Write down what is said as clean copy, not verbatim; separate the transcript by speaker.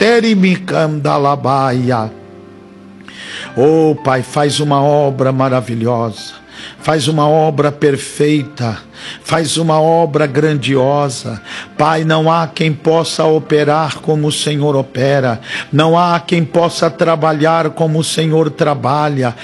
Speaker 1: terimicandalabaia. Oh, Pai, faz uma obra maravilhosa, faz uma obra perfeita, faz uma obra grandiosa. Pai, não há quem possa operar como o Senhor opera, não há quem possa trabalhar como o Senhor trabalha.